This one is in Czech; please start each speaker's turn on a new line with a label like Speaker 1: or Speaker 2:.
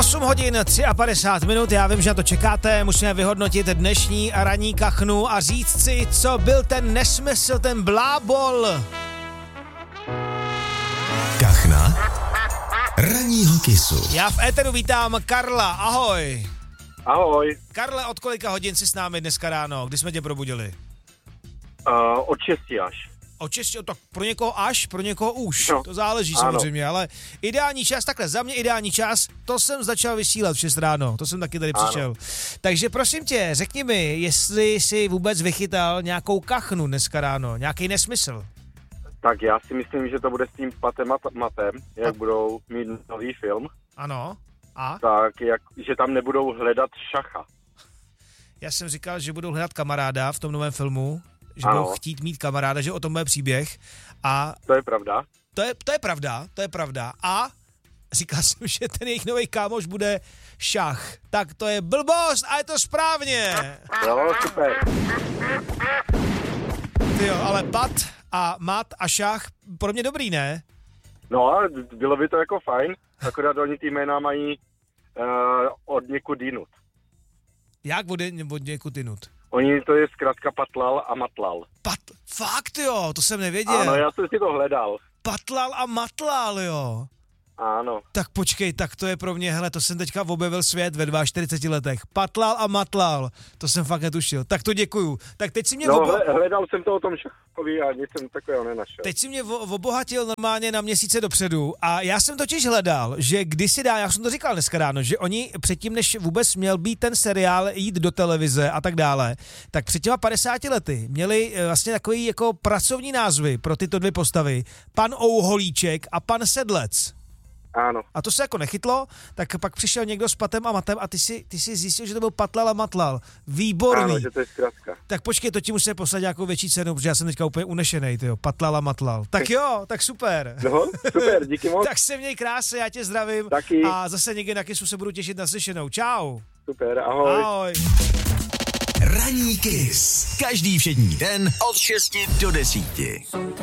Speaker 1: 8 hodin 53 minut, já vím, že na to čekáte, musíme vyhodnotit dnešní ranní kachnu a říct si, co byl ten nesmysl, ten blábol.
Speaker 2: Kachna ranního Kissu.
Speaker 1: Já v éteru vítám Karla, ahoj.
Speaker 3: Ahoj.
Speaker 1: Karle, od kolika hodin jsi s námi dneska ráno, kdy jsme tě probudili?
Speaker 3: Od 6 až.
Speaker 1: Od 6, tak pro někoho až, pro někoho už,
Speaker 3: no,
Speaker 1: to záleží
Speaker 3: ano.
Speaker 1: samozřejmě, ale ideální čas, takhle, za mě ideální čas, to jsem začal vysílat v 6 ráno, to jsem taky tady přišel. Takže prosím tě, řekni mi, jestli jsi vůbec vychytal nějakou kachnu dneska ráno, nějaký nesmysl.
Speaker 3: Tak já si myslím, že to bude s tím Patem a Matem, jak budou mít nový film.
Speaker 1: Ano, a?
Speaker 3: Tak, že tam nebudou hledat šacha.
Speaker 1: Já jsem říkal, že budou hledat kamaráda v tom novém filmu, že
Speaker 3: ano.
Speaker 1: budou chtít mít kamaráda, že o tom bude příběh a...
Speaker 3: To je pravda.
Speaker 1: To je pravda. A říkal jsem, že ten jejich nový kámoš bude šach. Tak to je blbost a je to správně.
Speaker 3: Jo, super.
Speaker 1: Tyjo, ale Pat a Mat a šach, pro mě dobrý, ne?
Speaker 3: No a bylo by to jako fajn, akorát oni ty jména mají od někud jinut.
Speaker 1: Jak od někud jinut?
Speaker 3: Oni to je zkrátka Patlal a Matlal.
Speaker 1: Fakt jo, to jsem nevěděl.
Speaker 3: Ano, já jsem si to hledal.
Speaker 1: Patlal a matlal, jo.
Speaker 3: Ano.
Speaker 1: Tak počkej, tak to je pro mě, hele, to jsem teďka objevil svět ve 42 letech. Patlal a matlal, to jsem fakt netušil. Tak to děkuju. Tak teď si mě
Speaker 3: hledal jsem to o tom šachovi a nic jsem takového nenašel.
Speaker 1: Teď si mě obohatil normálně na měsíce dopředu a já jsem totiž hledal, že kdysi já jsem to říkal dneska ráno, že oni předtím, než vůbec měl být ten seriál jít do televize a tak dále, tak před těma 50 lety měli vlastně takový jako pracovní názvy pro tyto dvě postavy. Pan Ouholíček a pan Sedlec.
Speaker 3: Ano.
Speaker 1: A to se jako nechytlo, tak pak přišel někdo s Patem a Matem a ty si zjistil, že to byl Patlal a Matlal. Výborný.
Speaker 3: Ano, že to je zkrátka.
Speaker 1: Tak počkej, to ti musím poslat nějakou větší cenu, protože já jsem teďka úplně unešenej, tyjo. Patlal a Matlal. Tak jo, tak super.
Speaker 3: No, super, díky moc.
Speaker 1: Tak se měj krásně, já tě zdravím.
Speaker 3: Taky.
Speaker 1: A zase někdy na Kissu se budu těšit na slyšenou. Čau.
Speaker 3: Super, ahoj.
Speaker 1: Ahoj.
Speaker 2: Ranní Kiss. Každý všední den od 6 do 10.